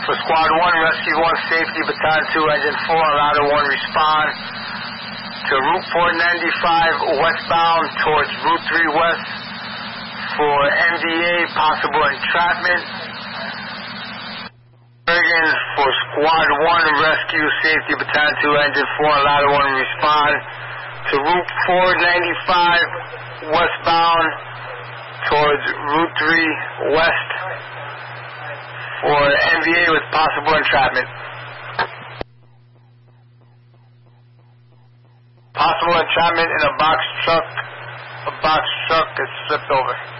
For Squad 1, Rescue 1, Safety, Battalion 2, Engine 4, Ladder 1, respond to Route 495 westbound towards Route 3 west for MDA, possible entrapment. Bergen for Squad 1, Rescue, Safety, Battalion 2, Engine 4, Ladder 1, respond to Route 495 westbound towards Route 3 west for MVA with possible entrapment. Possible entrapment in a box truck. A box truck is flipped over.